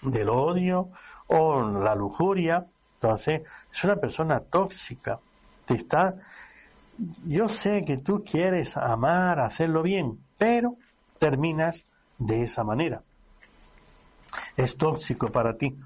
del odio o la lujuria. Entonces es una persona tóxica. Yo sé que tú quieres amar, hacerlo bien, pero terminas de esa manera. Es tóxico para ti.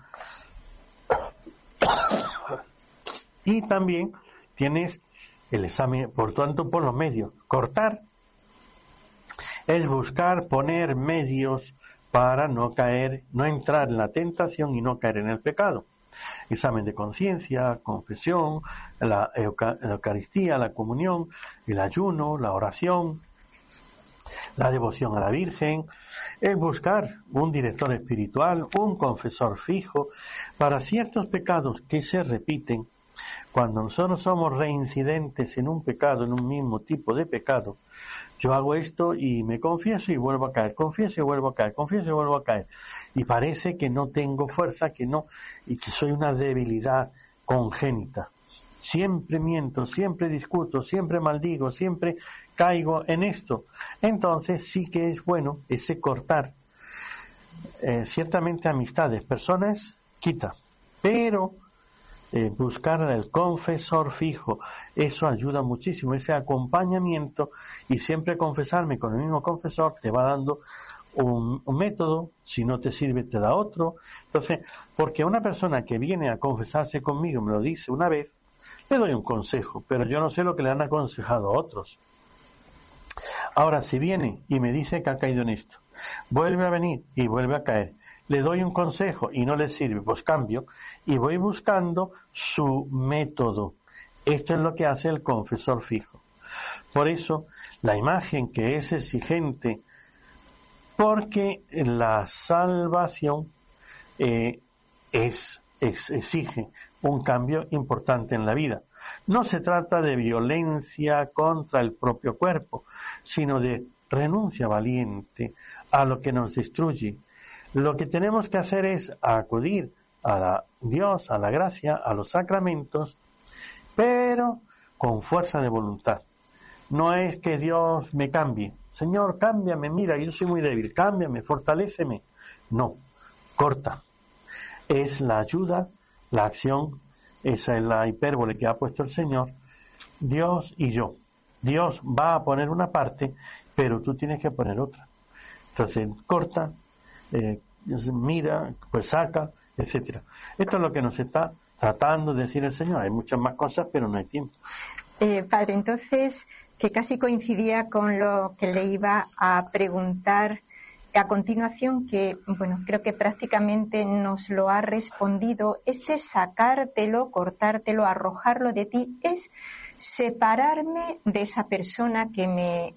Y también tienes el examen, por tanto, por los medios. Cortar es buscar poner medios para no caer, no entrar en la tentación y no caer en el pecado. Examen de conciencia, confesión, la Eucaristía, la comunión, el ayuno, la oración, la devoción a la Virgen. Es buscar un director espiritual, un confesor fijo para ciertos pecados que se repiten. Cuando nosotros somos reincidentes en un pecado, en un mismo tipo de pecado, yo hago esto y me confieso y vuelvo a caer, confieso y vuelvo a caer, confieso y vuelvo a caer. Y parece que no tengo fuerza, y que soy una debilidad congénita. Siempre miento, siempre discuto, siempre maldigo, siempre caigo en esto. Entonces sí que es bueno ese cortar. Ciertamente amistades, personas, quita. Pero buscar el confesor fijo, eso ayuda muchísimo, ese acompañamiento, y siempre confesarme con el mismo confesor te va dando un método. Si no te sirve te da otro. Entonces, porque una persona que viene a confesarse conmigo me lo dice una vez, le doy un consejo, pero yo no sé lo que le han aconsejado a otros. Ahora, si viene y me dice que ha caído en esto, vuelve a venir y vuelve a caer, le doy un consejo y no le sirve, pues cambio y voy buscando su método. Esto es lo que hace el confesor fijo. Por eso, la imagen que es exigente, porque la salvación exige un cambio importante en la vida. No se trata de violencia contra el propio cuerpo, sino de renuncia valiente a lo que nos destruye. Lo que tenemos que hacer es acudir a Dios, a la gracia, a los sacramentos, pero con fuerza de voluntad. No es que Dios me cambie. Señor, cámbiame, mira, yo soy muy débil, cámbiame, fortaléceme. No, corta. Es la ayuda, la acción, esa es la hipérbole que ha puesto el Señor, Dios y yo. Dios va a poner una parte, pero tú tienes que poner otra. Entonces, corta, mira, pues saca, etcétera. Esto es lo que nos está tratando de decir el Señor. Hay muchas más cosas, pero no hay tiempo. Padre, entonces, que casi coincidía con lo que le iba a preguntar a continuación, que bueno, creo que prácticamente nos lo ha respondido. Ese sacártelo, cortártelo, arrojarlo de ti, es separarme de esa persona que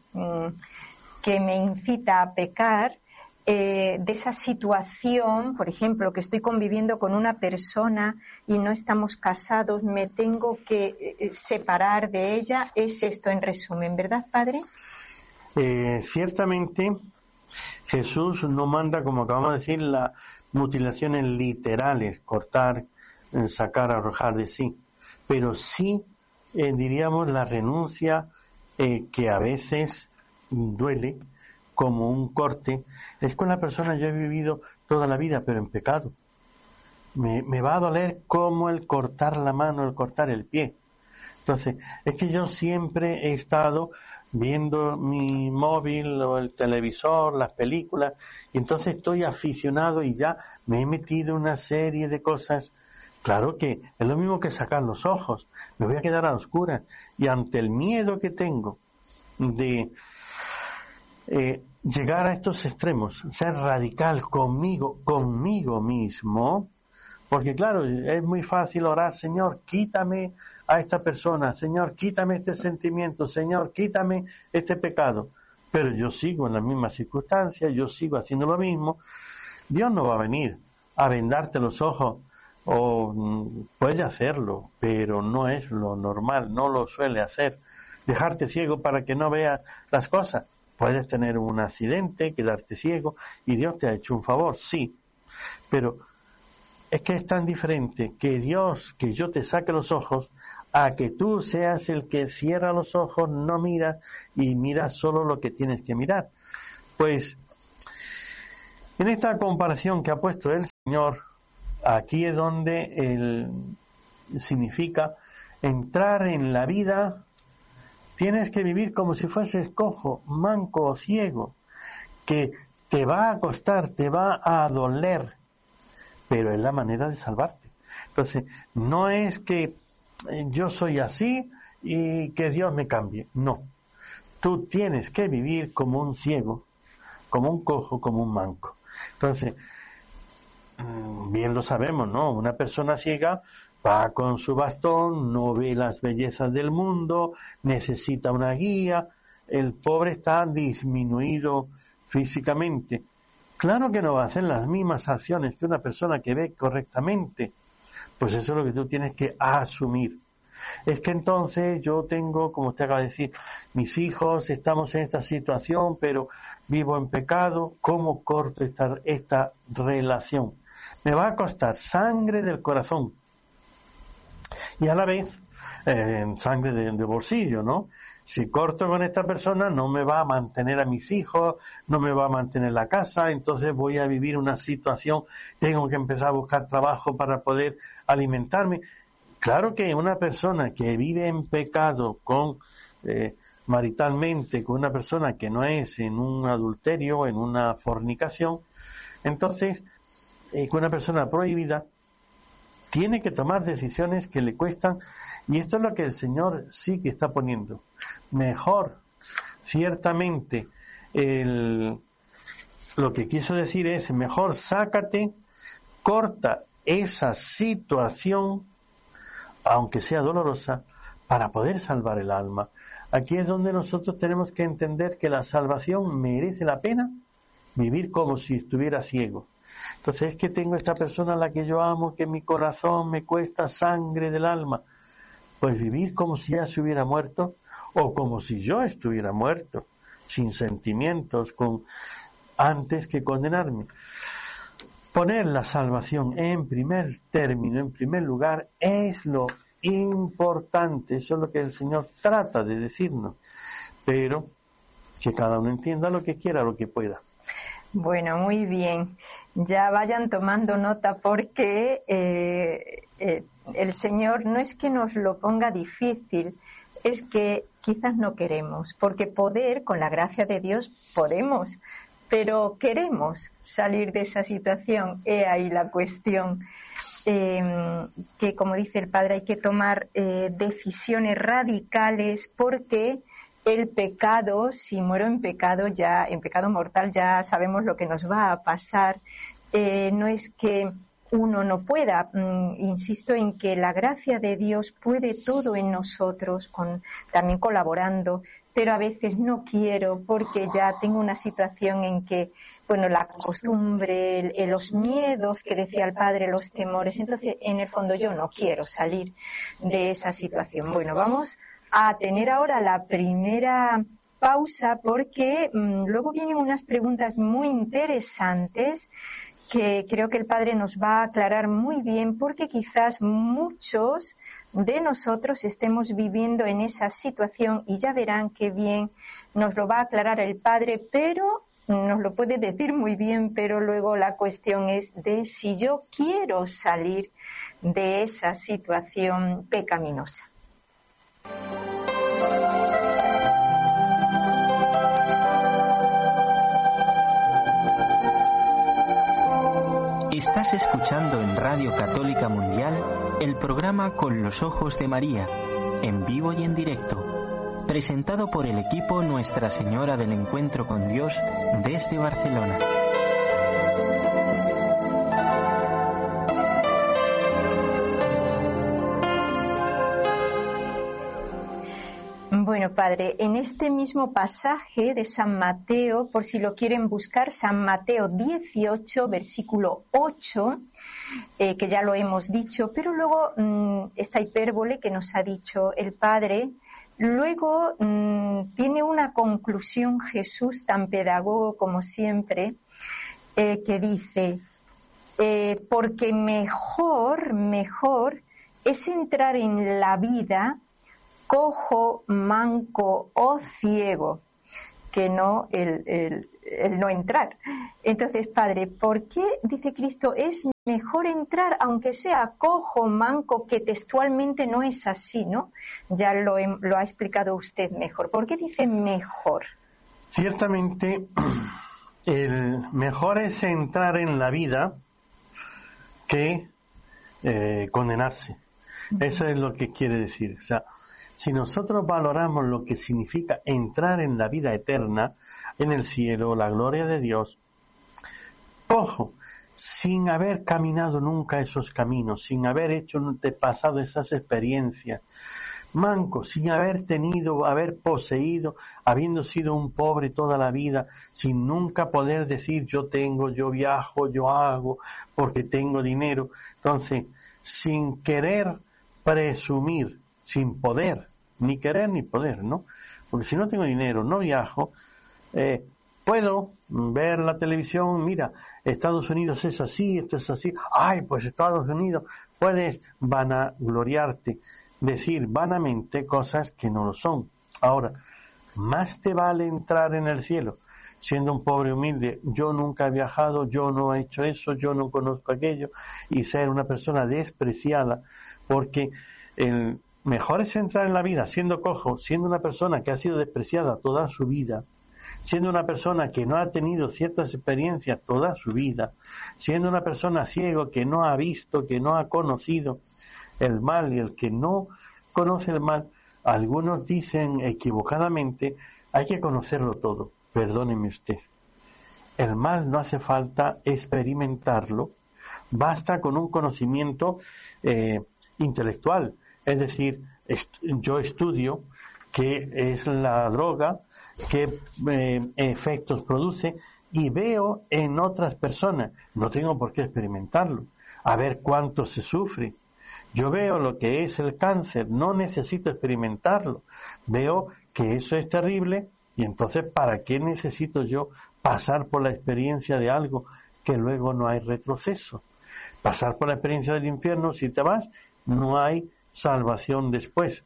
me incita a pecar, de esa situación, por ejemplo, que estoy conviviendo con una persona y no estamos casados, me tengo que separar de ella. Es esto en resumen, ¿verdad, Padre? Ciertamente Jesús no manda, como acabamos de decir, las mutilaciones literales, cortar, sacar, arrojar de sí, pero sí diríamos la renuncia que a veces duele, como un corte. Es con la persona, yo he vivido toda la vida, pero en pecado. Me va a doler como el cortar la mano, el cortar el pie. Entonces, es que yo siempre he estado viendo mi móvil o el televisor, las películas, y entonces estoy aficionado y ya me he metido una serie de cosas. Claro que es lo mismo que sacar los ojos, me voy a quedar a oscuras, y ante el miedo que tengo de llegar a estos extremos, ser radical conmigo mismo, porque claro, es muy fácil orar, Señor, quítame a esta persona, Señor, quítame este sentimiento, Señor, quítame este pecado, pero yo sigo en las mismas circunstancias, yo sigo haciendo lo mismo. Dios no va a venir a vendarte los ojos, o puede hacerlo, pero no es lo normal, no lo suele hacer, dejarte ciego para que no veas las cosas. Puedes tener un accidente, quedarte ciego, y Dios te ha hecho un favor, sí, pero es que es tan diferente que Dios, que yo te saque los ojos, a que tú seas el que cierra los ojos, no mira y mira solo lo que tienes que mirar. Pues En esta comparación que ha puesto el Señor, aquí es donde significa entrar en la vida. Tienes que vivir como si fueses cojo, manco o ciego, que te va a costar, te va a doler, pero es la manera de salvarte. Entonces, no es que yo soy así y que Dios me cambie, no. Tú tienes que vivir como un ciego, como un cojo, como un manco. Entonces, bien lo sabemos, ¿no? Una persona ciega va con su bastón, no ve las bellezas del mundo, necesita una guía, el pobre está disminuido físicamente. Claro que no va a hacer las mismas acciones que una persona que ve correctamente. Pues eso es lo que tú tienes que asumir. Es que entonces yo tengo, como usted acaba de decir, mis hijos, estamos en esta situación, pero vivo en pecado. ¿Cómo corto esta relación? Me va a costar sangre del corazón y a la vez sangre de bolsillo, ¿no? Si corto con esta persona no me va a mantener a mis hijos, no me va a mantener la casa, entonces voy a vivir una situación, tengo que empezar a buscar trabajo para poder alimentarme. Claro que una persona que vive en pecado maritalmente con una persona que no es en un adulterio, en una fornicación, entonces con una persona prohibida, tiene que tomar decisiones que le cuestan, y esto es lo que el Señor sí que está poniendo. Mejor, ciertamente, lo que quiso decir es, mejor sácate, corta esa situación, aunque sea dolorosa, para poder salvar el alma. Aquí es donde nosotros tenemos que entender que la salvación merece la pena vivir como si estuviera ciego. Entonces es que tengo esta persona a la que yo amo, que mi corazón me cuesta sangre del alma. Pues vivir como si ya se hubiera muerto, o como si yo estuviera muerto, sin sentimientos, antes que condenarme. Poner la salvación en primer término, en primer lugar, es lo importante. Eso es lo que el Señor trata de decirnos. Pero que cada uno entienda lo que quiera, lo que pueda. Bueno, muy bien. Ya vayan tomando nota porque el Señor no es que nos lo ponga difícil, es que quizás no queremos, porque poder, con la gracia de Dios, podemos, pero queremos salir de esa situación. He ahí la cuestión, que como dice el Padre, hay que tomar decisiones radicales, porque el pecado, si muero en pecado, ya en pecado mortal, ya sabemos lo que nos va a pasar. No es que uno no pueda, insisto en que la gracia de Dios puede todo en nosotros, también colaborando, pero a veces no quiero porque ya tengo una situación en que, bueno, la costumbre, los miedos que decía el Padre, los temores, entonces en el fondo yo no quiero salir de esa situación. Bueno, vamos a tener ahora la primera pausa porque luego vienen unas preguntas muy interesantes que creo que el Padre nos va a aclarar muy bien, porque quizás muchos de nosotros estemos viviendo en esa situación, y ya verán qué bien nos lo va a aclarar el Padre, pero nos lo puede decir muy bien, pero luego la cuestión es de si yo quiero salir de esa situación pecaminosa. Estás escuchando en Radio Católica Mundial el programa Con los Ojos de María, en vivo y en directo, presentado por el equipo Nuestra Señora del Encuentro con Dios desde Barcelona. Bueno, Padre, en este mismo pasaje de San Mateo, por si lo quieren buscar, San Mateo 18, versículo 8, que ya lo hemos dicho, pero luego esta hipérbole que nos ha dicho el Padre, luego tiene una conclusión Jesús, tan pedagogo como siempre, que dice, porque mejor es entrar en la vida cojo, manco o ciego, que no el no entrar. Entonces, Padre, ¿por qué, dice Cristo, es mejor entrar aunque sea cojo, manco, que textualmente no es así, ¿no? Ya lo ha explicado usted mejor. ¿Por qué dice mejor? Ciertamente, el mejor es entrar en la vida que condenarse. Eso es lo que quiere decir. O sea, si nosotros valoramos lo que significa entrar en la vida eterna, en el cielo, la gloria de Dios, cojo, sin haber caminado nunca esos caminos, sin haber pasado esas experiencias, manco, sin haber poseído, habiendo sido un pobre toda la vida, sin nunca poder decir yo tengo, yo viajo, yo hago, porque tengo dinero. Entonces, sin querer presumir, sin poder, ni querer ni poder, ¿no? Porque si no tengo dinero, no viajo, puedo ver la televisión, mira, Estados Unidos es así, esto es así, ay, pues Estados Unidos, puedes vanagloriarte, decir vanamente cosas que no lo son. Ahora, más te vale entrar en el cielo siendo un pobre humilde, yo nunca he viajado, yo no he hecho eso, yo no conozco aquello, y ser una persona despreciada, porque el mejor es entrar en la vida siendo cojo, siendo una persona que ha sido despreciada toda su vida, siendo una persona que no ha tenido ciertas experiencias toda su vida, siendo una persona ciego que no ha visto, que no ha conocido el mal, y el que no conoce el mal, algunos dicen equivocadamente, hay que conocerlo todo. Perdóneme usted, el mal no hace falta experimentarlo, basta con un conocimiento intelectual, es decir, yo estudio qué es la droga, qué efectos produce, y veo en otras personas, no tengo por qué experimentarlo, a ver cuánto se sufre. Yo veo lo que es el cáncer, no necesito experimentarlo, veo que eso es terrible, y entonces ¿para qué necesito yo pasar por la experiencia de algo que luego no hay retroceso? Pasar por la experiencia del infierno, si te vas, no hay salvación después.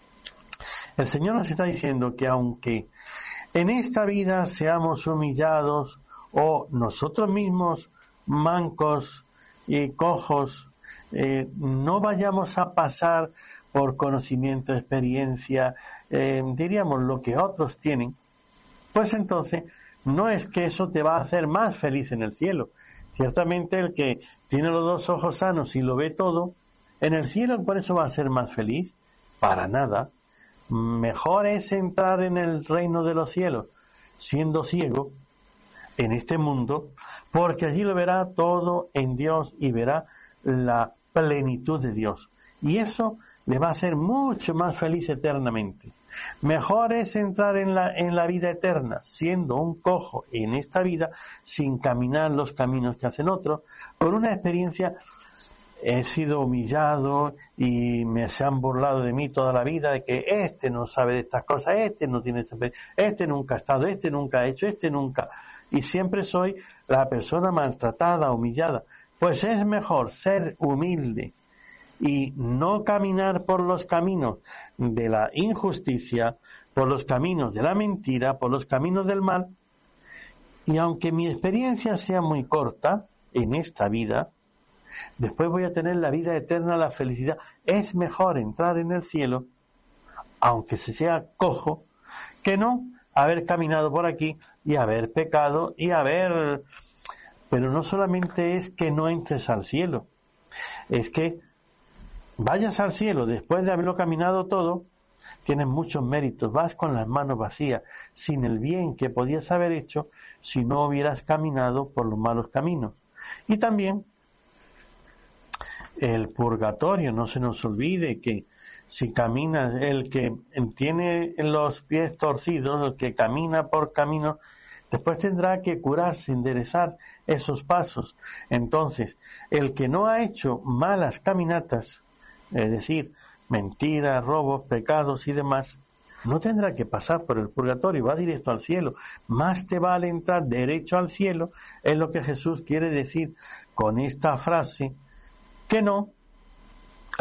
El Señor nos está diciendo que aunque en esta vida seamos humillados, o nosotros mismos mancos y cojos, no vayamos a pasar por conocimiento, experiencia, diríamos lo que otros tienen, pues entonces no es que eso te va a hacer más feliz en el cielo. Ciertamente el que tiene los dos ojos sanos y lo ve todo, en el cielo por eso va a ser más feliz, para nada. Mejor es entrar en el reino de los cielos siendo ciego en este mundo, porque allí lo verá todo en Dios y verá la plenitud de Dios, y eso le va a hacer mucho más feliz eternamente. Mejor es entrar en la vida eterna siendo un cojo en esta vida, sin caminar los caminos que hacen otros, por una experiencia, he sido humillado y se han burlado de mí toda la vida, de que este no sabe de estas cosas, este no tiene esta experiencia, este nunca ha estado, este nunca ha hecho, este nunca, y siempre soy la persona maltratada, humillada. Pues es mejor ser humilde y no caminar por los caminos de la injusticia, por los caminos de la mentira, por los caminos del mal, y aunque mi experiencia sea muy corta en esta vida, después voy a tener la vida eterna, la felicidad. Es mejor entrar en el cielo, aunque se sea cojo, que no haber caminado por aquí y haber pecado y haber... Pero no solamente es que no entres al cielo, es que vayas al cielo después de haberlo caminado todo, tienes muchos méritos, vas con las manos vacías, sin el bien que podías haber hecho si no hubieras caminado por los malos caminos. Y también el purgatorio, no se nos olvide que si camina, el que tiene los pies torcidos, el que camina por caminos, después tendrá que curarse, enderezar esos pasos. Entonces, el que no ha hecho malas caminatas, es decir, mentiras, robos, pecados y demás, no tendrá que pasar por el purgatorio, va directo al cielo. Más te vale entrar derecho al cielo, es lo que Jesús quiere decir con esta frase, que no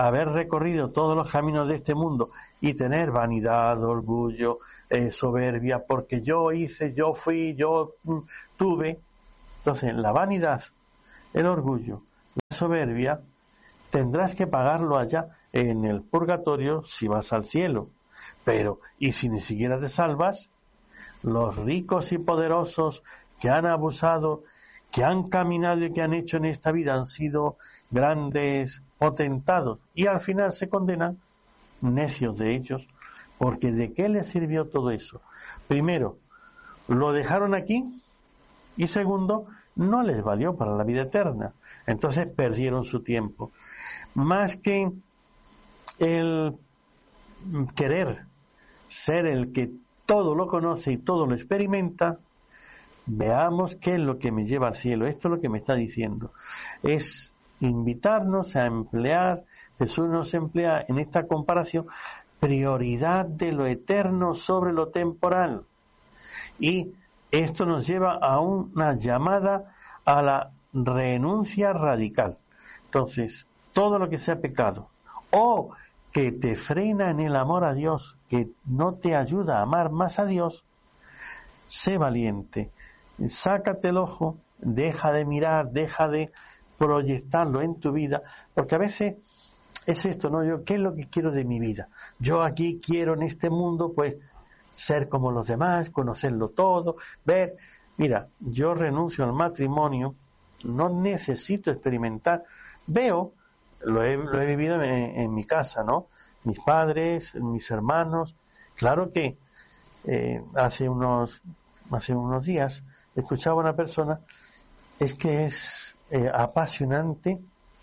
haber recorrido todos los caminos de este mundo y tener vanidad, orgullo, soberbia, porque yo hice, yo fui, yo tuve. Entonces, la vanidad, el orgullo, la soberbia, tendrás que pagarlo allá en el purgatorio si vas al cielo. Pero, y si ni siquiera te salvas, los ricos y poderosos que han abusado, que han caminado y que han hecho en esta vida han sido grandes potentados y al final se condenan, necios de ellos, porque ¿de qué les sirvió todo eso? Primero, lo dejaron aquí y segundo, no les valió para la vida eterna. Entonces perdieron su tiempo. Más que el querer ser el que todo lo conoce y todo lo experimenta, veamos qué es lo que me lleva al cielo. Esto es lo que me está diciendo. Es invitarnos a emplear, Jesús nos emplea en esta comparación, prioridad de lo eterno sobre lo temporal. Y esto nos lleva a una llamada a la renuncia radical. Entonces, todo lo que sea pecado o que te frena en el amor a Dios, que no te ayuda a amar más a Dios, sé valiente, sácate el ojo, deja de mirar, deja de proyectarlo en tu vida, porque a veces es esto, ¿no? Yo, ¿qué es lo que quiero de mi vida? Yo aquí quiero en este mundo, pues, ser como los demás, conocerlo todo, ver, mira, yo renuncio al matrimonio, no necesito experimentar, veo, lo he vivido en mi casa, ¿no? Mis padres, mis hermanos, claro que hace unos días escuchaba a una persona, es que es apasionante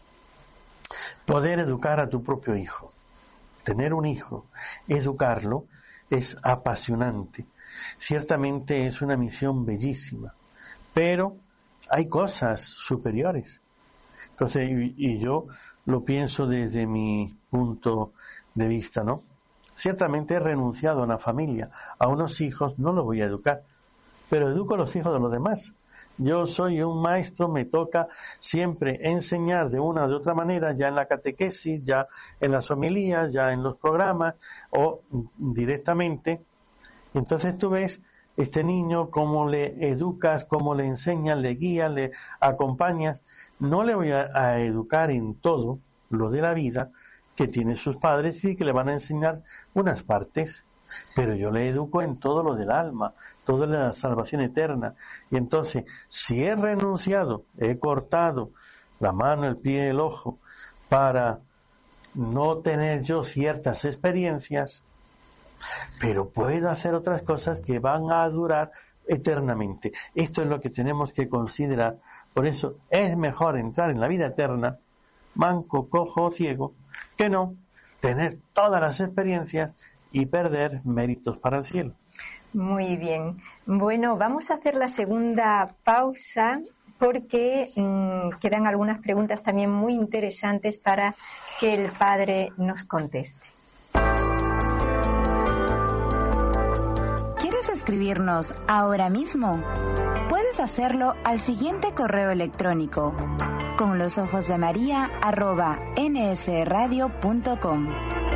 poder educar a tu propio hijo, tener un hijo, educarlo, es apasionante. Ciertamente es una misión bellísima, pero hay cosas superiores. Entonces, y yo lo pienso desde mi punto de vista, ¿no? Ciertamente he renunciado a una familia, a unos hijos, no los voy a educar, pero educo a los hijos de los demás. Yo soy un maestro, me toca siempre enseñar de una o de otra manera, ya en la catequesis, ya en las homilías, ya en los programas o directamente. Entonces tú ves este niño, cómo le educas, cómo le enseñas, le guías, le acompañas. No le voy a educar en todo lo de la vida que tiene sus padres y que le van a enseñar unas partes, pero yo le educo en todo lo del alma, todo de la salvación eterna. Y entonces, si he renunciado, he cortado la mano, el pie, el ojo, para no tener yo ciertas experiencias, pero puedo hacer otras cosas que van a durar eternamente. Esto es lo que tenemos que considerar. Por eso es mejor entrar en la vida eterna, manco, cojo o ciego, que no tener todas las experiencias y perder méritos para el cielo. Muy bien. Bueno, vamos a hacer la segunda pausa porque quedan algunas preguntas también muy interesantes para que el Padre nos conteste. ¿Quieres escribirnos ahora mismo? Puedes hacerlo al siguiente correo electrónico: conlosojosdemaria@nsradio.com.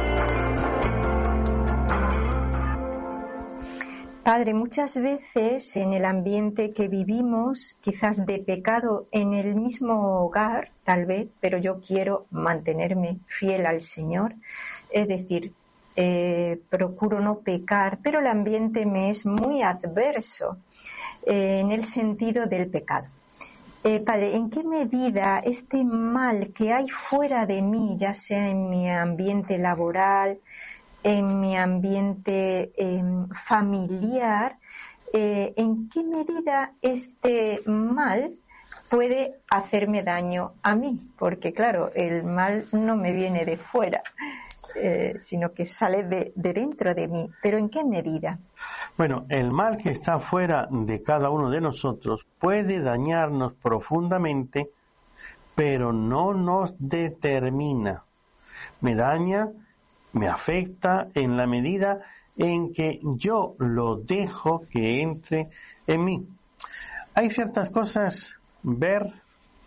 Padre, muchas veces en el ambiente que vivimos, quizás de pecado en el mismo hogar, tal vez, pero yo quiero mantenerme fiel al Señor, es decir, procuro no pecar, pero el ambiente me es muy adverso en el sentido del pecado. Padre, ¿en qué medida este mal que hay fuera de mí, ya sea en mi ambiente laboral, en mi ambiente familiar, en qué medida este mal puede hacerme daño a mí? Porque claro, el mal no me viene de fuera, sino que sale de dentro de mí. ¿Pero en qué medida? Bueno, el mal que está fuera de cada uno de nosotros puede dañarnos profundamente, pero no nos determina. Me daña, me afecta en la medida en que yo lo dejo que entre en mí. Hay ciertas cosas, ver,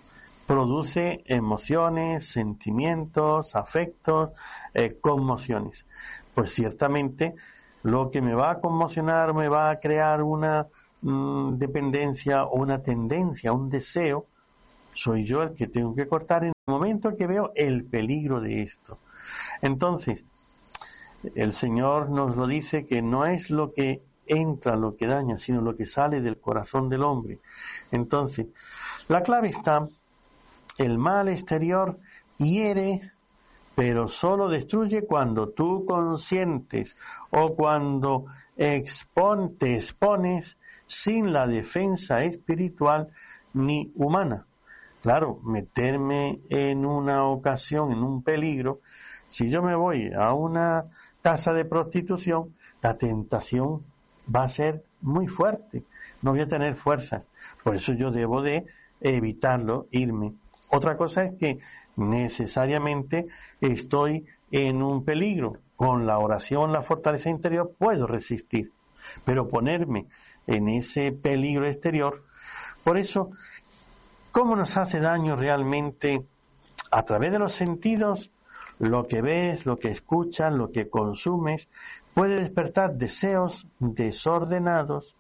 produce emociones, sentimientos, afectos, conmociones. Pues ciertamente lo que me va a conmocionar, me va a crear una dependencia o una tendencia, un deseo, soy yo el que tengo que cortar en el momento que veo el peligro de esto. Entonces, el Señor nos lo dice, que no es lo que entra lo que daña, sino lo que sale del corazón del hombre. Entonces, la clave está: el mal exterior hiere, pero solo destruye cuando tú consientes o cuando te expones sin la defensa espiritual ni humana. Claro, meterme en una ocasión, en un peligro, si yo me voy a una casa de prostitución, la tentación va a ser muy fuerte, no voy a tener fuerzas, por eso yo debo de evitarlo, irme. Otra cosa es que necesariamente estoy en un peligro, con la oración, la fortaleza interior puedo resistir, pero ponerme en ese peligro exterior, por eso, ¿cómo nos hace daño realmente? A través de los sentidos, lo que ves, lo que escuchas, lo que consumes, puede despertar deseos desordenados.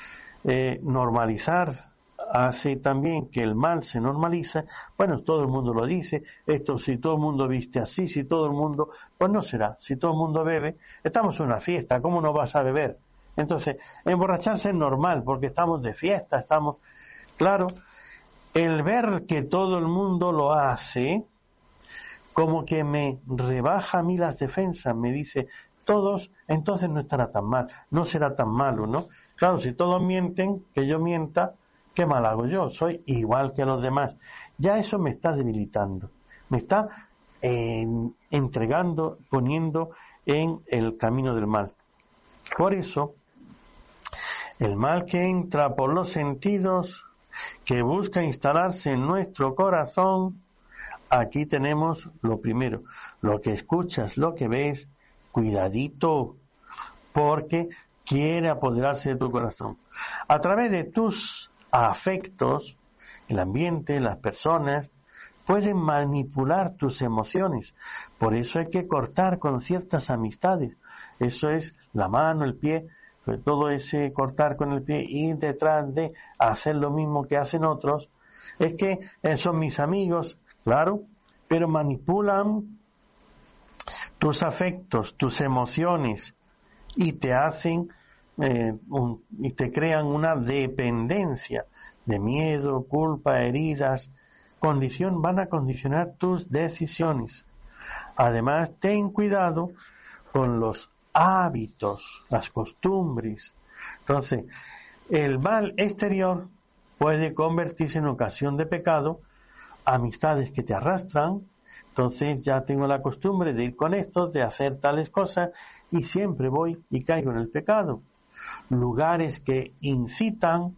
Normalizar hace también que el mal se normaliza. Bueno, todo el mundo lo dice, esto si todo el mundo viste así, si todo el mundo, pues no será, si todo el mundo bebe, estamos en una fiesta, ¿cómo no vas a beber? Entonces, emborracharse es normal, porque estamos de fiesta, claro, el ver que todo el mundo lo hace, como que me rebaja a mí las defensas, me dice, todos, entonces no estará tan mal, no será tan malo, ¿no? Claro, si todos mienten, que yo mienta, ¿qué mal hago yo? Soy igual que los demás. Ya eso me está debilitando, me está entregando, poniendo en el camino del mal. Por eso, el mal que entra por los sentidos, que busca instalarse en nuestro corazón, aquí tenemos lo primero, lo que escuchas, lo que ves, cuidadito, porque quiere apoderarse de tu corazón. A través de tus afectos, el ambiente, las personas, pueden manipular tus emociones. Por eso hay que cortar con ciertas amistades. Eso es la mano, el pie, todo ese cortar con el pie, ir detrás de hacer lo mismo que hacen otros. Es que son mis amigos, claro, pero manipulan tus afectos, tus emociones, y te hacen y te crean una dependencia de miedo, culpa, heridas, van a condicionar tus decisiones. Además, ten cuidado con los hábitos, las costumbres. Entonces, el mal exterior puede convertirse en ocasión de pecado, amistades que te arrastran. Entonces ya tengo la costumbre de ir con estos, de hacer tales cosas, y siempre voy y caigo en el pecado. Lugares que incitan,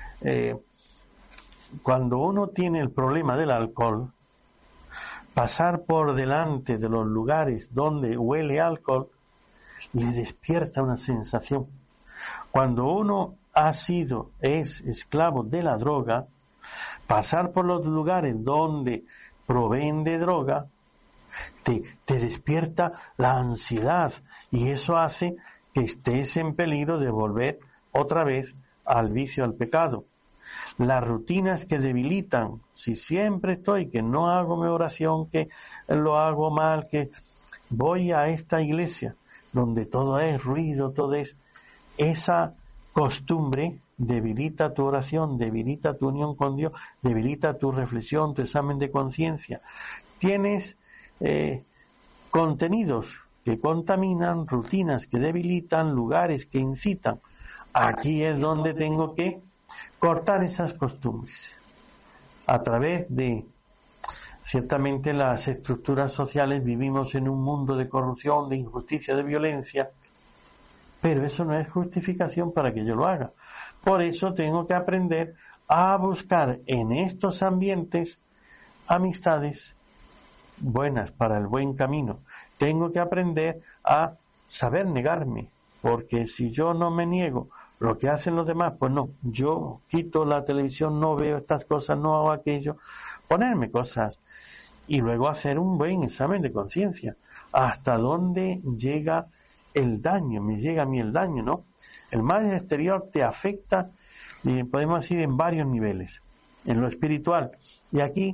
cuando uno tiene el problema del alcohol, pasar por delante de los lugares donde huele alcohol le despierta una sensación. Cuando uno es esclavo de la droga, pasar por los lugares donde proveen de droga te despierta la ansiedad, y eso hace que estés en peligro de volver otra vez al vicio, al pecado. Las rutinas que debilitan, si siempre estoy, que no hago mi oración, que lo hago mal, que voy a esta iglesia donde todo es ruido, todo es, esa costumbre debilita tu oración, debilita tu unión con Dios, debilita tu reflexión, tu examen de conciencia. Tienes contenidos que contaminan, rutinas que debilitan, lugares que incitan. Aquí es donde tengo que cortar esas costumbres. A través de, ciertamente, las estructuras sociales, vivimos en un mundo de corrupción, de injusticia, de violencia, pero eso no es justificación para que yo lo haga. Por eso tengo que aprender a buscar en estos ambientes amistades buenas para el buen camino. Tengo que aprender a saber negarme, porque si yo no me niego lo que hacen los demás, pues no, yo quito la televisión, no veo estas cosas, no hago aquello, ponerme cosas y luego hacer un buen examen de conciencia. ¿Hasta dónde llega el daño? Me llega a mí el daño, ¿no? El mal exterior te afecta, podemos decir, en varios niveles, en lo espiritual. Y aquí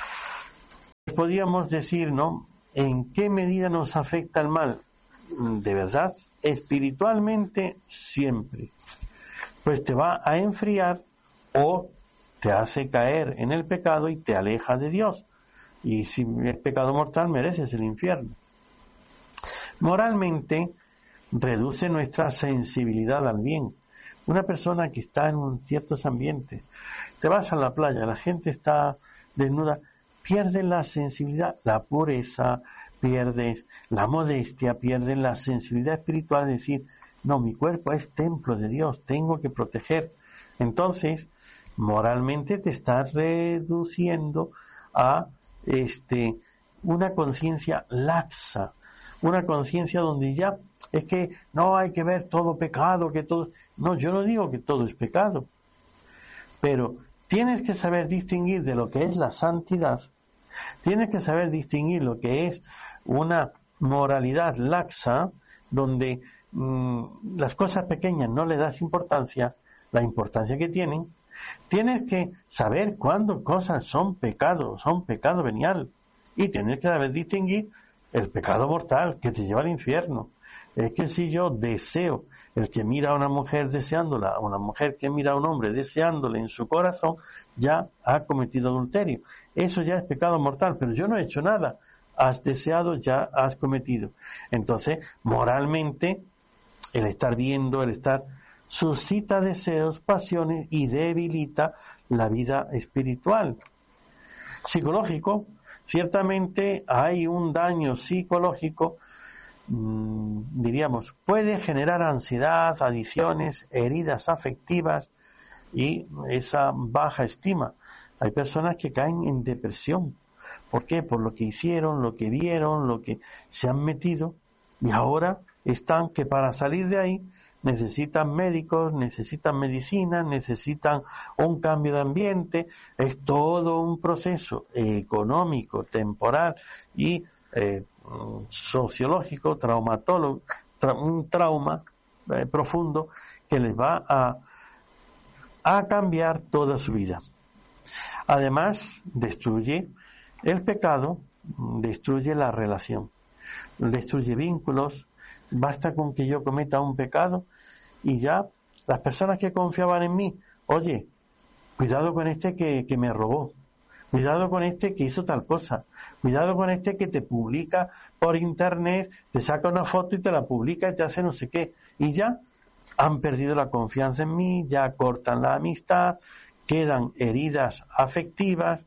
podríamos decir, ¿no?, ¿en qué medida nos afecta el mal? De verdad, espiritualmente siempre. Pues te va a enfriar o te hace caer en el pecado y te aleja de Dios. Y si es pecado mortal, mereces el infierno. Moralmente, reduce nuestra sensibilidad al bien. Una persona que está en ciertos ambientes, te vas a la playa, la gente está desnuda, pierdes la sensibilidad, la pureza, pierdes la modestia, pierdes la sensibilidad espiritual de decir, no, mi cuerpo es templo de Dios, tengo que proteger. Entonces, moralmente te estás reduciendo a una conciencia laxa, una conciencia donde ya es que no hay que ver todo pecado, que todo... No, yo no digo que todo es pecado, pero tienes que saber distinguir de lo que es la santidad, tienes que saber distinguir lo que es una moralidad laxa, donde las cosas pequeñas no le das importancia, la importancia que tienen. Tienes que saber cuándo cosas son pecado venial, y tienes que saber distinguir el pecado mortal que te lleva al infierno. Es que si yo deseo, el que mira a una mujer deseándola, una mujer que mira a un hombre deseándole en su corazón, ya ha cometido adulterio. Eso ya es pecado mortal, pero yo no he hecho nada. Has deseado, ya has cometido. Entonces, moralmente, el estar viendo, el estar suscita deseos, pasiones y debilita la vida espiritual. Psicológico, ciertamente hay un daño psicológico, diríamos, puede generar ansiedad, adicciones, heridas afectivas y esa baja estima. Hay personas que caen en depresión. ¿Por qué? Por lo que hicieron, lo que vieron, lo que se han metido, y ahora están que para salir de ahí necesitan médicos, necesitan medicina, necesitan un cambio de ambiente. Es todo un proceso económico, temporal y sociológico, traumatólogo, un trauma profundo que les va a cambiar toda su vida. Además, destruye el pecado, destruye la relación, destruye vínculos. Basta con que yo cometa un pecado y ya las personas que confiaban en mí, oye, cuidado con este que me robó, cuidado con este que hizo tal cosa, cuidado con este que te publica por internet, te saca una foto y te la publica y te hace no sé qué, y ya han perdido la confianza en mí, ya cortan la amistad, quedan heridas afectivas.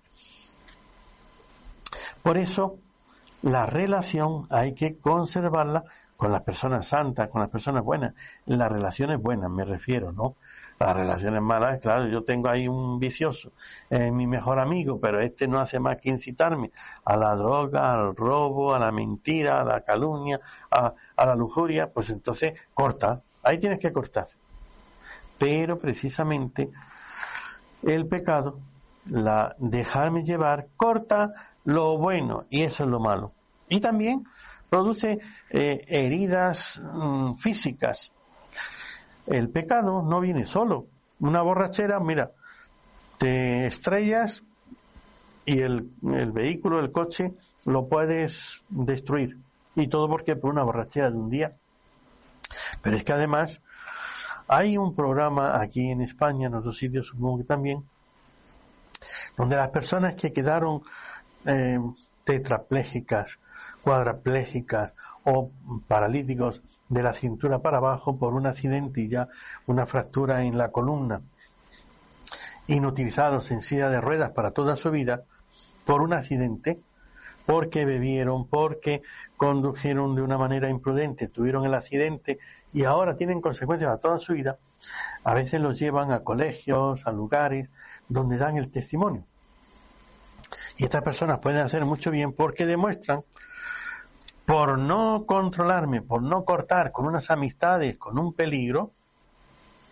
Por eso la relación hay que conservarla con las personas santas, con las personas buenas. Las relaciones buenas me refiero, ¿no? Las relaciones malas, claro, yo tengo ahí un vicioso, mi mejor amigo, pero este no hace más que incitarme a la droga, al robo, a la mentira, a la calumnia, a la lujuria. Pues entonces corta, ahí tienes que cortar. Pero precisamente el pecado, dejarme llevar, corta lo bueno, y eso es lo malo. Y también produce heridas físicas. El pecado no viene solo. Una borrachera, mira, te estrellas y el vehículo, el coche, lo puedes destruir. Y todo porque por una borrachera de un día. Pero es que además hay un programa aquí en España, en otros sitios supongo que también, donde las personas que quedaron tetraplégicas, cuadraplégicas o paralíticos de la cintura para abajo por un accidente y ya una fractura en la columna, inutilizados en silla de ruedas para toda su vida por un accidente, porque bebieron, porque condujeron de una manera imprudente, tuvieron el accidente y ahora tienen consecuencias a toda su vida. A veces los llevan a colegios, a lugares donde dan el testimonio. Y estas personas pueden hacer mucho bien porque demuestran, por no controlarme, por no cortar con unas amistades, con un peligro,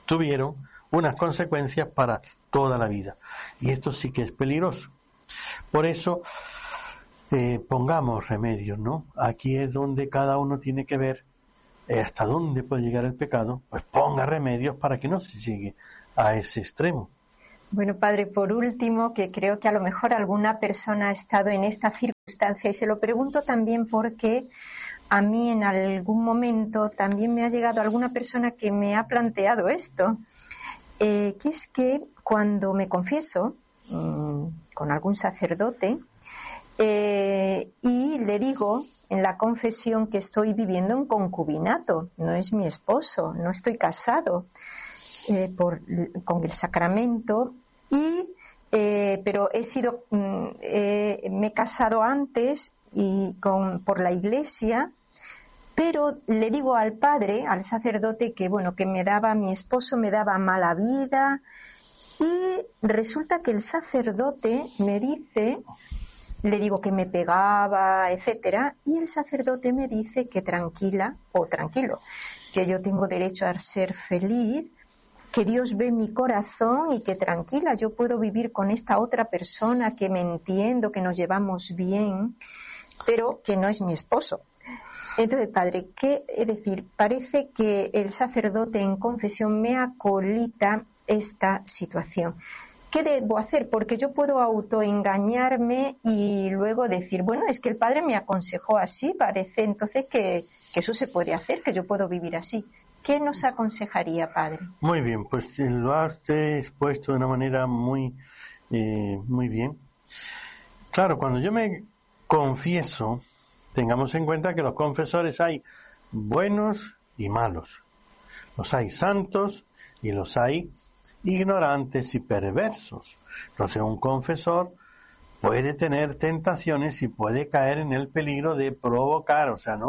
tuvieron unas consecuencias para toda la vida. Y esto sí que es peligroso. Por eso, pongamos remedios, ¿no? Aquí es donde cada uno tiene que ver hasta dónde puede llegar el pecado, pues ponga remedios para que no se llegue a ese extremo. Bueno, padre, por último, que creo que a lo mejor alguna persona ha estado en esta circunstancia, y se lo pregunto también porque a mí en algún momento también me ha llegado alguna persona que me ha planteado esto, que es que cuando me confieso con algún sacerdote y le digo en la confesión que estoy viviendo en concubinato, no es mi esposo, no estoy casado con el sacramento, pero me he casado antes y por la Iglesia, pero le digo al padre, al sacerdote, que mi esposo me daba mala vida, y resulta que el sacerdote me dice, le digo que me pegaba, etcétera, y el sacerdote me dice que tranquilo, que yo tengo derecho a ser feliz, que Dios ve mi corazón y que tranquila, yo puedo vivir con esta otra persona que me entiendo, que nos llevamos bien, pero que no es mi esposo. Entonces, padre, es decir, parece que el sacerdote en confesión me acolita esta situación. ¿Qué debo hacer? Porque yo puedo autoengañarme y luego decir, bueno, es que el padre me aconsejó así, parece entonces que eso se puede hacer, que yo puedo vivir así. ¿Qué nos aconsejaría, padre? Muy bien, pues lo has expuesto de una manera muy bien. Claro, cuando yo me confieso, tengamos en cuenta que los confesores hay buenos y malos. Los hay santos y los hay ignorantes y perversos. Entonces un confesor puede tener tentaciones y puede caer en el peligro de provocar,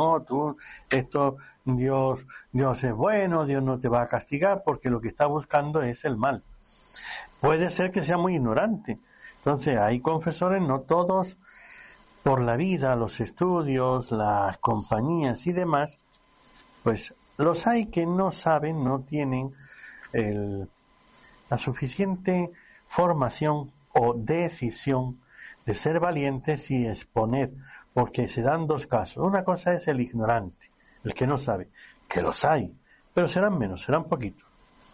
Dios es bueno, Dios no te va a castigar, porque lo que está buscando es el mal. Puede ser que sea muy ignorante. Entonces hay confesores, no todos, por la vida, los estudios, las compañías y demás, pues los hay que no saben, no tienen la suficiente formación o decisión de ser valientes y exponer, porque se dan dos casos. Una cosa es el ignorante, el que no sabe, que los hay, pero serán menos, serán poquitos.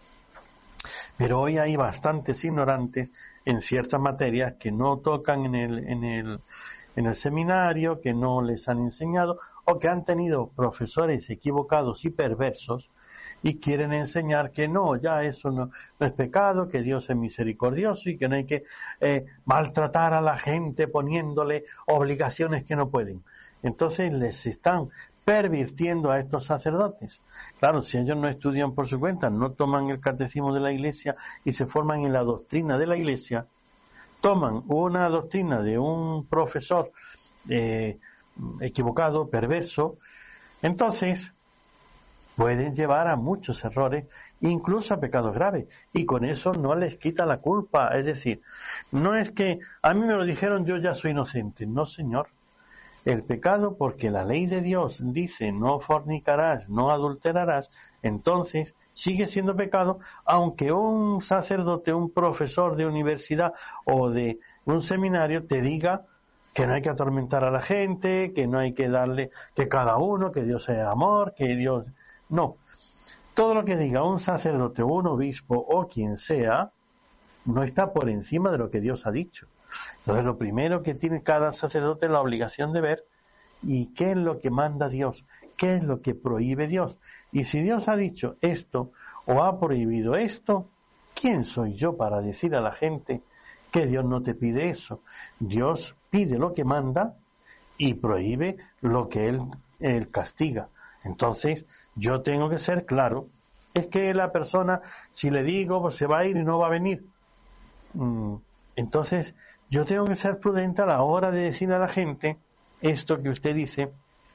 Pero hoy hay bastantes ignorantes en ciertas materias que no tocan en el seminario, que no les han enseñado, o que han tenido profesores equivocados y perversos y quieren enseñar que no, ya eso no es pecado, que Dios es misericordioso y que no hay que maltratar a la gente poniéndole obligaciones que no pueden. Entonces les están pervirtiendo a estos sacerdotes. Claro, si ellos no estudian por su cuenta, no toman el catecismo de la Iglesia y se forman en la doctrina de la Iglesia, toman una doctrina de un profesor equivocado, perverso, entonces pueden llevar a muchos errores, incluso a pecados graves, y con eso no les quita la culpa. Es decir, no es que a mí me lo dijeron, yo ya soy inocente. No, señor. El pecado, porque la ley de Dios dice no fornicarás, no adulterarás, entonces sigue siendo pecado, aunque un sacerdote, un profesor de universidad o de un seminario te diga que no hay que atormentar a la gente, que no hay que darle, que cada uno, que Dios sea amor, que Dios... No, todo lo que diga un sacerdote o un obispo o quien sea, no está por encima de lo que Dios ha dicho. Entonces lo primero que tiene cada sacerdote es la obligación de ver y qué es lo que manda Dios, qué es lo que prohíbe Dios. Y si Dios ha dicho esto o ha prohibido esto, ¿quién soy yo para decir a la gente que Dios no te pide eso? Dios pide lo que manda y prohíbe lo que Él castiga. Entonces yo tengo que ser claro. Es que la persona, si le digo, pues se va a ir y no va a venir. Entonces yo tengo que ser prudente a la hora de decir a la gente esto que usted dice.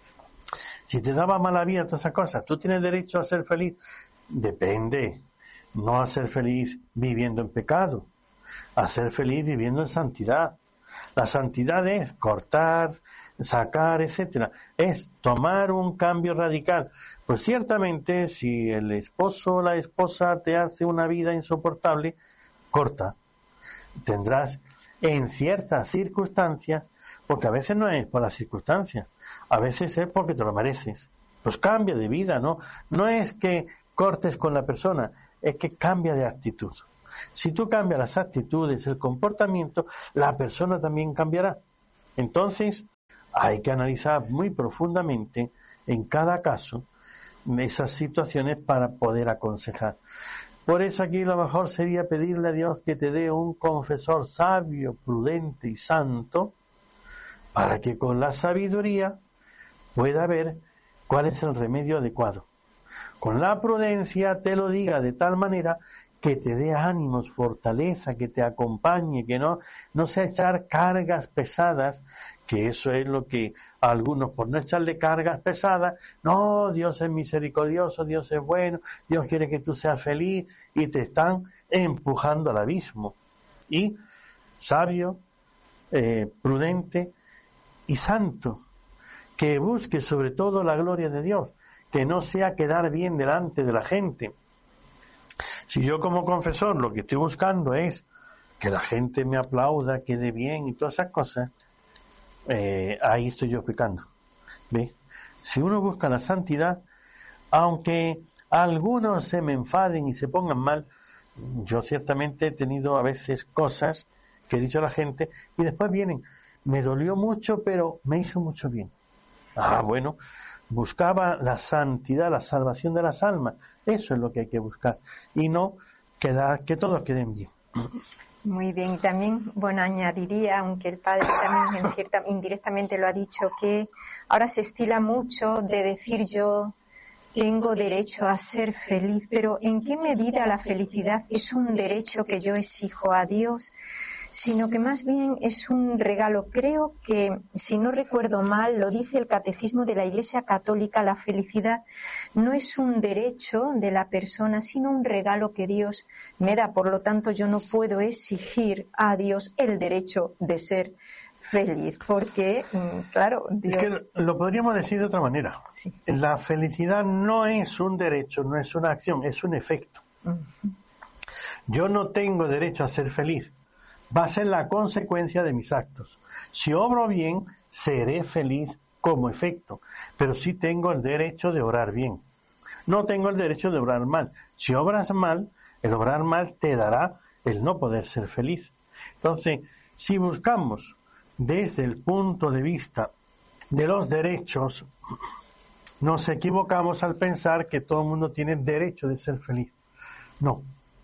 Si te daba mala vida todas esas cosas, ¿tú tienes derecho a ser feliz? Depende. No a ser feliz viviendo en pecado, a ser feliz viviendo en santidad. La santidad es cortar, sacar, etcétera. Es tomar un cambio radical. Pues ciertamente, si el esposo o la esposa te hace una vida insoportable, corta. Tendrás en ciertas circunstancias, porque a veces no es por las circunstancias, a veces es porque te lo mereces. Pues cambia de vida, ¿no? No es que cortes con la persona, es que cambia de actitud. Si tú cambias las actitudes, el comportamiento, la persona también cambiará. Entonces, hay que analizar muy profundamente en cada caso esas situaciones para poder aconsejar. Por eso aquí lo mejor sería pedirle a Dios que te dé un confesor sabio, prudente y santo, para que con la sabiduría pueda ver cuál es el remedio adecuado. Con la prudencia te lo diga de tal manera que te dé ánimos, fortaleza, que te acompañe, que no sea echar cargas pesadas, que eso es lo que algunos, por no echarle cargas pesadas, no, Dios es misericordioso, Dios es bueno, Dios quiere que tú seas feliz, y te están empujando al abismo. Y sabio, prudente y santo, que busque sobre todo la gloria de Dios, que no sea quedar bien delante de la gente. Si yo como confesor lo que estoy buscando es que la gente me aplauda, quede bien y todas esas cosas, ahí estoy yo pecando. ¿Ve? Si uno busca la santidad, aunque algunos se me enfaden y se pongan mal, yo ciertamente he tenido a veces cosas que he dicho a la gente y después vienen, me dolió mucho pero me hizo mucho bien. Bueno, buscaba la santidad, la salvación de las almas. Eso es lo que hay que buscar. Y no que todos queden bien. Muy bien. Y también, añadiría, aunque el padre también indirectamente lo ha dicho, que ahora se estila mucho de decir yo tengo derecho a ser feliz, pero ¿en qué medida la felicidad es un derecho que yo exijo a Dios? Sino que más bien es un regalo. Creo que, si no recuerdo mal, lo dice el Catecismo de la Iglesia Católica, la felicidad no es un derecho de la persona, sino un regalo que Dios me da. Por lo tanto, yo no puedo exigir a Dios el derecho de ser feliz, porque, claro, Dios... Es que lo podríamos decir de otra manera. Sí. La felicidad no es un derecho, no es una acción, es un efecto. Uh-huh. Yo no tengo derecho a ser feliz. Va a ser la consecuencia de mis actos. Si obro bien, seré feliz como efecto, pero sí tengo el derecho de obrar bien. No tengo el derecho de obrar mal. Si obras mal, el obrar mal te dará el no poder ser feliz. Entonces, si buscamos desde el punto de vista de los derechos, nos equivocamos al pensar que todo el mundo tiene derecho de ser feliz. No.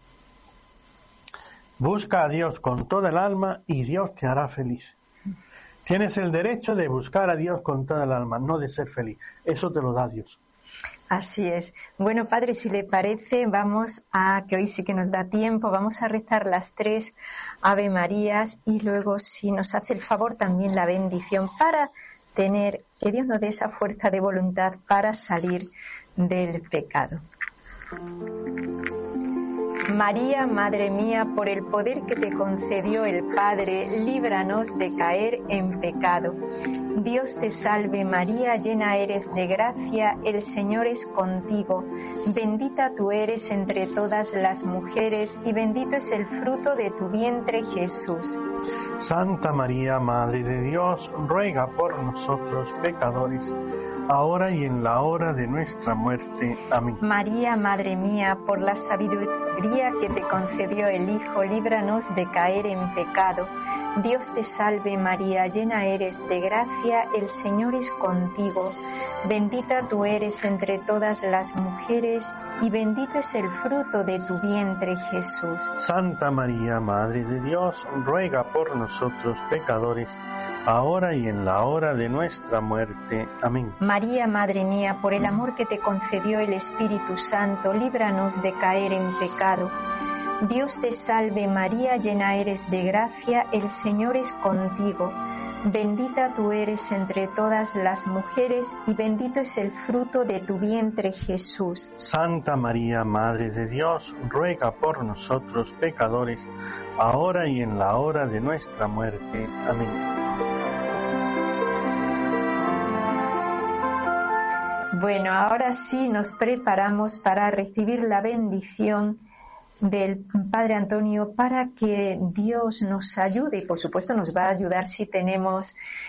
Busca a Dios con toda el alma y Dios te hará feliz. Tienes el derecho de buscar a Dios con toda el alma, no de ser feliz. Eso te lo da Dios. Así es. Bueno, padre, si le parece, vamos a, que hoy sí que nos da tiempo, vamos a rezar las 3 Ave Marías y luego, si nos hace el favor, también la bendición para tener, que Dios nos dé esa fuerza de voluntad para salir del pecado. María, Madre mía, por el poder que te concedió el Padre, líbranos de caer en pecado. Dios te salve María, llena eres de gracia, el Señor es contigo. Bendita tú eres entre todas las mujeres y bendito es el fruto de tu vientre, Jesús. Santa María, Madre de Dios, ruega por nosotros pecadores, ahora y en la hora de nuestra muerte. Amén. María, Madre mía, por la sabiduría que te concedió el Hijo, líbranos de caer en pecado. Dios te salve María, llena eres de gracia, el Señor es contigo. Bendita tú eres entre todas las mujeres y bendito es el fruto de tu vientre, Jesús. Santa María, Madre de Dios, ruega por nosotros pecadores, ahora y en la hora de nuestra muerte. Amén. María, Madre mía, por el amor que te concedió el Espíritu Santo, líbranos de caer en pecado. Dios te salve María, llena eres de gracia, el Señor es contigo. Bendita tú eres entre todas las mujeres y bendito es el fruto de tu vientre, Jesús. Santa María, Madre de Dios, ruega por nosotros pecadores, ahora y en la hora de nuestra muerte. Amén. Bueno, ahora sí nos preparamos para recibir la bendición del Padre Antonio para que Dios nos ayude, y por supuesto nos va a ayudar si tenemos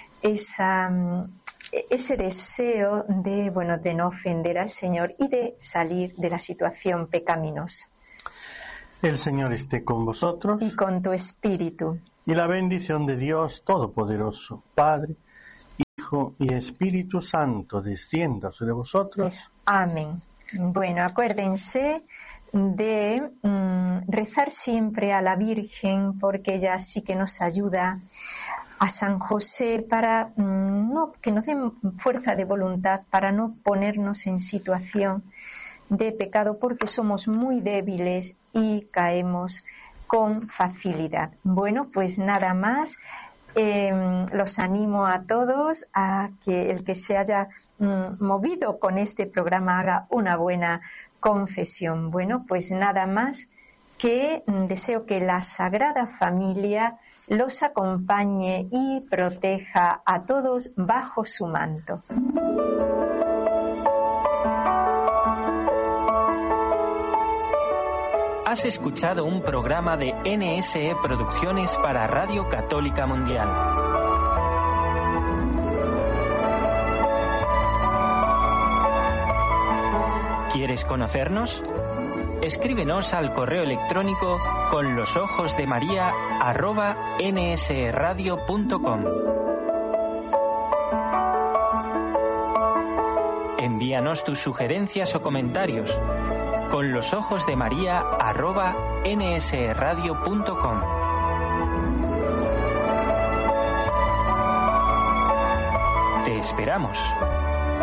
ese deseo de no ofender al Señor y de salir de la situación pecaminosa. El Señor esté con vosotros Y con tu espíritu. y la bendición de Dios Todopoderoso, Padre, Hijo y Espíritu Santo descienda sobre vosotros. Amén. Bueno, acuérdense de rezar siempre a la Virgen, porque ella sí que nos ayuda, a San José, para que nos den fuerza de voluntad para no ponernos en situación de pecado, porque somos muy débiles y caemos con facilidad. Bueno, pues nada más. Los animo a todos a que el que se haya movido con este programa haga una buena confesión. Bueno, pues nada más, que deseo que la Sagrada Familia los acompañe y proteja a todos bajo su manto. Has escuchado un programa de NSE Producciones para Radio Católica Mundial. ¿Quieres conocernos? Escríbenos al correo electrónico conlosojosdemaria@nsradio.com. Envíanos tus sugerencias o comentarios conlosojosdemaria@nsradio.com. Te esperamos.